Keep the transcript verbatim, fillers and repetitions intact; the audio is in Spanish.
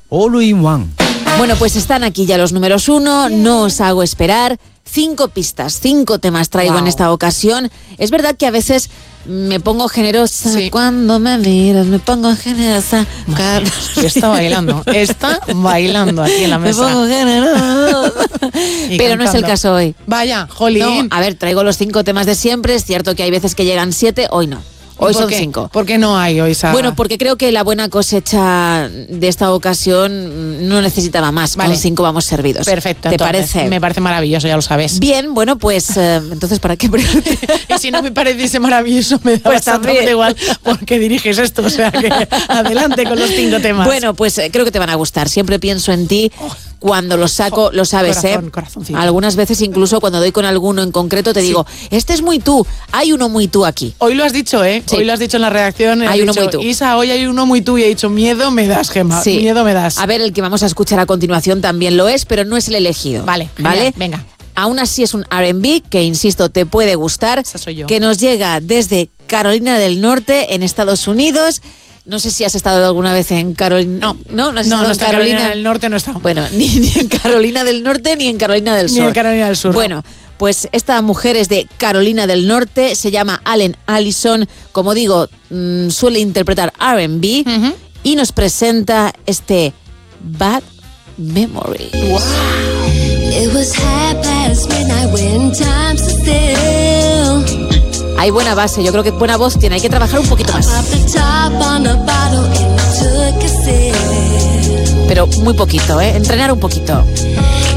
All in One. Bueno, pues están aquí ya los números uno, no os hago esperar. Cinco pistas, cinco temas traigo wow. en esta ocasión. Es verdad que a veces me pongo generosa. Sí. Cuando me miras, me pongo generosa. Está bailando, está bailando aquí en la mesa. Me pongo generosa. Pero cantando. No es el caso hoy. Vaya, jolín. No, a ver, traigo los cinco temas de siempre. Es cierto que hay veces que llegan siete, hoy no. Hoy son qué? cinco. ¿Por qué no hay hoy, Sara? Bueno, porque creo que la buena cosecha de esta ocasión no necesitaba más. Vale. Con cinco vamos servidos. Perfecto. ¿Te entonces, parece? Me parece maravilloso, ya lo sabes. Bien, bueno, pues eh, entonces, ¿para qué preguntar? Y si no me pareciese maravilloso, me da pues bastante igual porque diriges esto. O sea que adelante con los cinco temas. Bueno, pues eh, creo que te van a gustar. Siempre pienso en ti. Oh. Cuando los saco, lo sabes, Corazón, ¿eh? Corazoncito. Algunas veces incluso cuando doy con alguno en concreto te sí. digo, este es muy tú, hay uno muy tú aquí. Hoy lo has dicho, ¿eh? Sí. Hoy lo has dicho en la redacción. Hay uno dicho, muy tú. Isa, hoy hay uno muy tú y he dicho, miedo me das, Gemma, sí. miedo me das. A ver, el que vamos a escuchar a continuación también lo es, pero no es el elegido. Vale, ¿vale? Genial, venga. Aún así es un R and B que, insisto, te puede gustar. Esa soy yo. Que nos llega desde Carolina del Norte, en Estados Unidos. No sé si has estado alguna vez en Carolina. No, no, no has no, estado no en Carolina? Carolina del Norte no he estado. Bueno, ni, ni en Carolina del Norte ni en Carolina del Sur. Ni en Carolina del Sur. Bueno, pues esta mujer es de Carolina del Norte, se llama Allen Allison. Como digo, mmm, suele interpretar R and B uh-huh. y nos presenta este Bad Memory. Wow. It was half past midnight when time stood still. Hay buena base, yo creo que buena voz tiene, hay que trabajar un poquito más. Pero muy poquito, ¿eh? Entrenar un poquito.